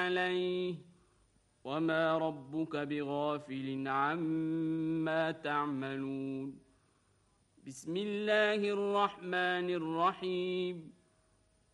عليه وما ربك بغافل عما تعملون. بسم الله الرحمن الرحيم